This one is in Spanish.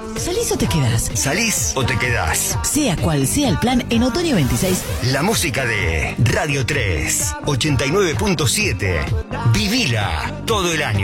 ¿Salís o te quedás? ¿Salís o te quedás? Sea cual sea el plan, en otoño 26. La música de Radio 3, 89.7. Vivila todo el año.